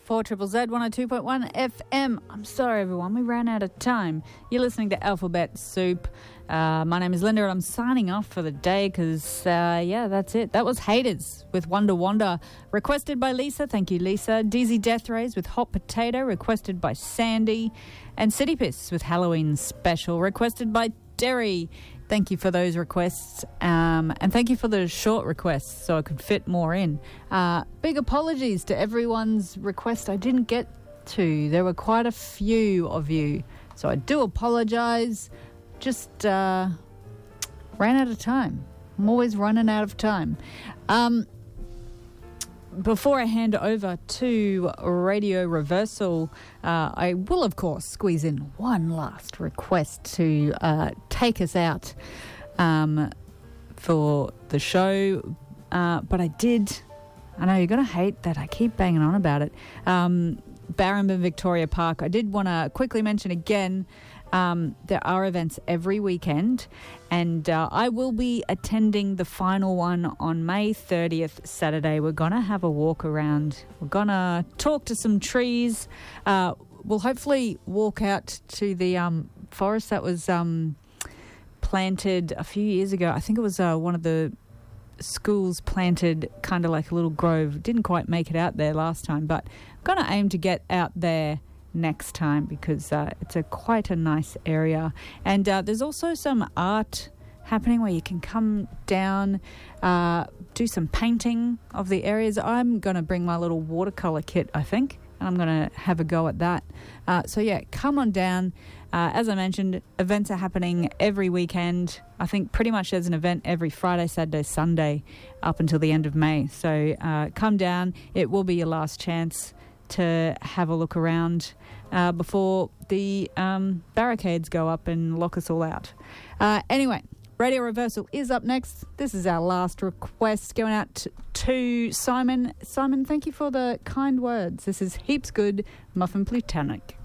4 Triple Z 102.1 FM. I'm sorry, everyone. We ran out of time. You're listening to Alphabet Soup. My name is Linda, and I'm signing off for the day because, that's it. That was Haters with Wonder Wonder, requested by Lisa. Thank you, Lisa. DZ Death Rays with Hot Potato, requested by Sandy. And City Piss with Halloween Special, requested by Derry. Thank you for those requests, and thank you for the short requests so I could fit more in. Big apologies to everyone's request I didn't get to. There were quite a few of you, so I do apologise. Just ran out of time. I'm always running out of time. Before I hand over to Radio Reversal, I will, of course, squeeze in one last request to take us out for the show. But I know you're going to hate that I keep banging on about it. Barrenburn Victoria Park. I did want to quickly mention again, there are events every weekend, and I will be attending the final one on May 30th, Saturday. We're going to have a walk around. We're going to talk to some trees. We'll hopefully walk out to the forest that was planted a few years ago. I think it was one of the schools planted kind of like a little grove. Didn't quite make it out there last time, but I'm going to aim to get out there next time because it's quite a nice area. And there's also some art happening where you can come down, do some painting of the areas. I'm going to bring my little watercolour kit, I think, and I'm going to have a go at that. Come on down. As I mentioned, events are happening every weekend. I think pretty much there's an event every Friday, Saturday, Sunday up until the end of May. So come down. It will be your last chance to have a look around before the barricades go up and lock us all out. Anyway, Radio Reversal is up next. This is our last request going out to Simon. Simon, thank you for the kind words. This is Heaps Good, Muffin Plutonic.